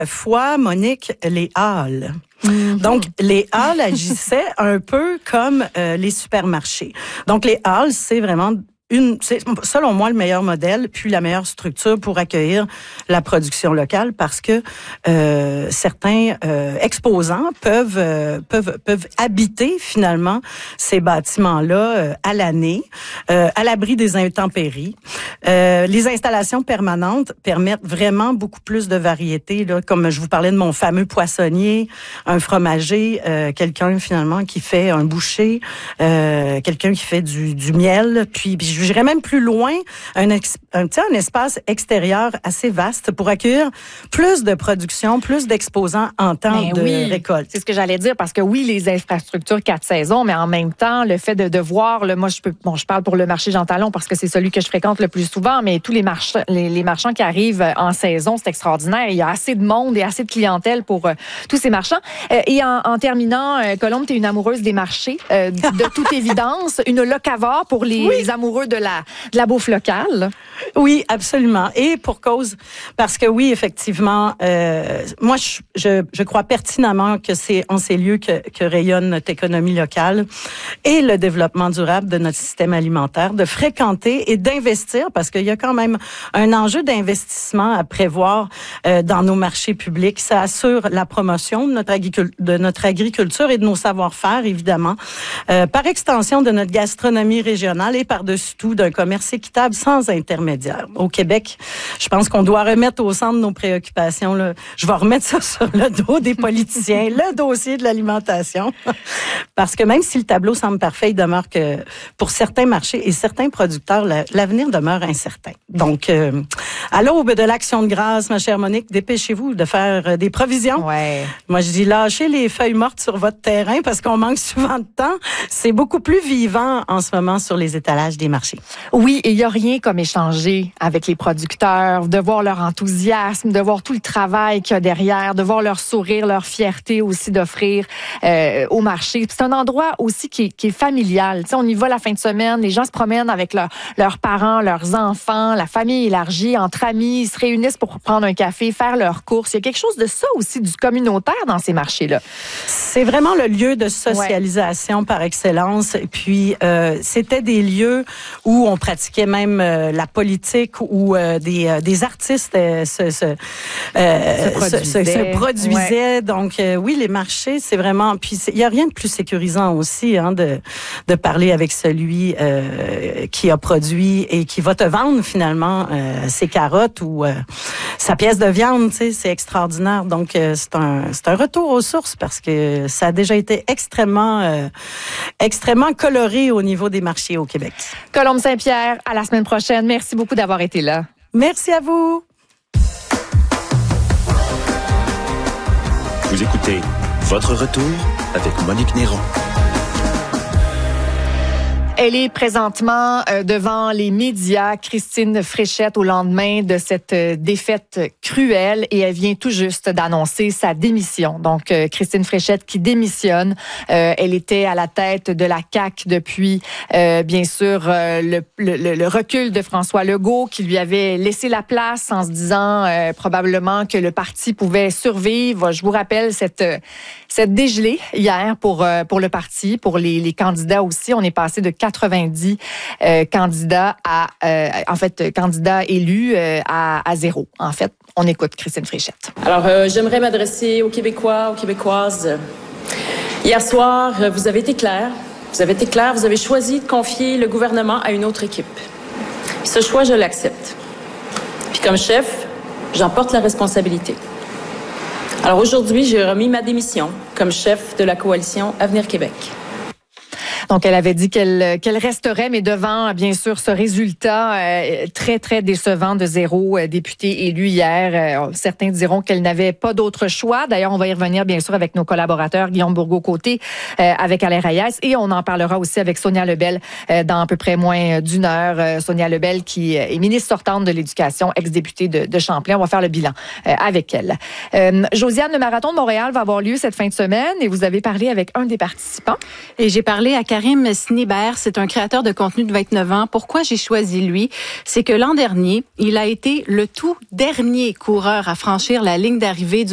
fois, Monique, les halles. Donc, les halles agissaient un peu comme les supermarchés. Donc, les halles, c'est vraiment c'est selon moi le meilleur modèle puis la meilleure structure pour accueillir la production locale parce que certains exposants peuvent habiter finalement ces bâtiments-là à l'année, à l'abri des intempéries. Les installations permanentes permettent vraiment beaucoup plus de variété, là, comme je vous parlais de mon fameux poissonnier, un fromager, quelqu'un finalement qui fait un boucher, quelqu'un qui fait du miel, puis j'irais même plus loin, un espace extérieur assez vaste pour accueillir plus de production, plus d'exposants en temps de récolte. C'est ce que j'allais dire, parce que oui, les infrastructures 4 saisons, mais en même temps, le fait de voir, moi, je parle pour le marché Jean Talon parce que c'est celui que je fréquente le plus souvent, mais tous les marchands qui arrivent en saison, c'est extraordinaire. Il y a assez de monde et assez de clientèle pour tous ces marchands. Et en terminant, Colombe, tu es une amoureuse des marchés, de toute évidence, une locavore pour les amoureux de la bouffe locale. Oui, absolument. Et pour cause, parce que oui, effectivement, moi, je crois pertinemment que c'est en ces lieux que rayonne notre économie locale et le développement durable de notre système alimentaire, de fréquenter et d'investir, parce qu'il y a quand même un enjeu d'investissement à prévoir dans nos marchés publics. Ça assure la promotion de notre agriculture et de nos savoir-faire, évidemment, par extension de notre gastronomie régionale et par-dessus tout d'un commerce équitable sans intermédiaire. Au Québec, je pense qu'on doit remettre au centre de nos préoccupations, là. Je vais remettre ça sur le dos des politiciens, le dossier de l'alimentation. Parce que même si le tableau semble parfait, il demeure que pour certains marchés et certains producteurs, l'avenir demeure incertain. Donc, à l'aube de l'Action de grâce, ma chère Monique, dépêchez-vous de faire des provisions. Ouais. Moi, je dis lâchez les feuilles mortes sur votre terrain parce qu'on manque souvent de temps. C'est beaucoup plus vivant en ce moment sur les étalages des marchés. Oui, et il n'y a rien comme échanger avec les producteurs, de voir leur enthousiasme, de voir tout le travail qu'il y a derrière, de voir leur sourire, leur fierté aussi d'offrir au marché. C'est un endroit aussi qui est familial. Tu sais, on y va la fin de semaine, les gens se promènent avec leurs parents, leurs enfants, la famille élargie, entre amis, ils se réunissent pour prendre un café, faire leurs courses. Il y a quelque chose de ça aussi, du communautaire dans ces marchés-là. C'est vraiment le lieu de socialisation par excellence. Et puis, c'était des lieux où on pratiquait même la politique, où des artistes se produisaient. Ouais. Donc, oui, les marchés, c'est vraiment... Puis, il n'y a rien de plus sécurisant aussi de parler avec celui qui a produit et qui va te vendre finalement ses carottes ou sa pièce de viande. Tu sais, c'est extraordinaire. Donc, c'est un retour aux sources parce que ça a déjà été extrêmement coloré au niveau des marchés au Québec. Colombe Saint-Pierre, à la semaine prochaine. Merci beaucoup d'avoir été là. Merci à vous. Vous écoutez Votre Retour avec Monique Néron. Elle est présentement devant les médias, Christine Fréchette, au lendemain de cette défaite cruelle, et elle vient tout juste d'annoncer sa démission. Donc, Christine Fréchette qui démissionne. Elle était à la tête de la CAQ depuis, bien sûr, le recul de François Legault, qui lui avait laissé la place en se disant probablement que le parti pouvait survivre. Je vous rappelle cette dégelée hier pour le parti, pour les candidats aussi. On est passé de 90 candidats candidats élus à 0. En fait, on écoute Christine Fréchette. Alors, j'aimerais m'adresser aux Québécois, aux Québécoises. Hier soir, vous avez été clair. Vous avez choisi de confier le gouvernement à une autre équipe. Puis ce choix, je l'accepte. Puis comme chef, j'en porte la responsabilité. Alors aujourd'hui, j'ai remis ma démission comme chef de la coalition Avenir Québec. Donc, elle avait dit qu'elle resterait, mais devant, bien sûr, ce résultat très, très décevant de 0 député élu hier. Certains diront qu'elle n'avait pas d'autre choix. D'ailleurs, on va y revenir, bien sûr, avec nos collaborateurs, Guillaume Bourgault-Côté, avec Alain Reyes, et on en parlera aussi avec Sonia Lebel dans à peu près moins d'une heure. Sonia Lebel, qui est ministre sortante de l'Éducation, ex-députée de Champlain. On va faire le bilan avec elle. Josiane, le Marathon de Montréal va avoir lieu cette fin de semaine, et vous avez parlé avec un des participants. Et j'ai parlé à Karim Snibert, c'est un créateur de contenu de 29 ans. Pourquoi j'ai choisi lui? C'est que l'an dernier, il a été le tout dernier coureur à franchir la ligne d'arrivée du